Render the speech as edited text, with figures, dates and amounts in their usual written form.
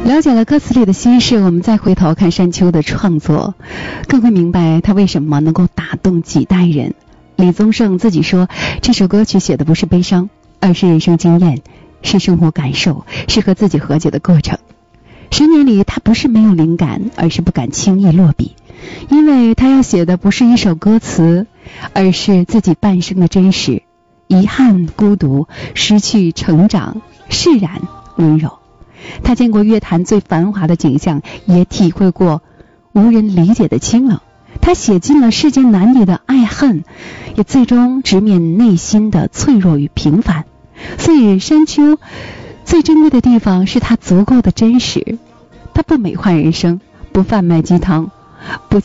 了解了歌词里的心事，我们再回头看山丘的创作，更会明白他为什么能够打动几代人。李宗盛自己说，这首歌曲写的不是悲伤，而是人生经验，是生活感受，是和自己和解的过程。10年里，他不是没有灵感，而是不敢轻易落笔，因为他要写的不是一首歌词，而是自己半生的真实，遗憾、孤独、失去、成长、释然、温柔。他见过乐坛最繁华的景象，也体会过无人理解的清冷。他写尽了世间男女的爱恨，也最终直面内心的脆弱与平凡。所以山丘最珍贵的地方是他足够的真实。他不美化人生，不贩卖鸡汤，不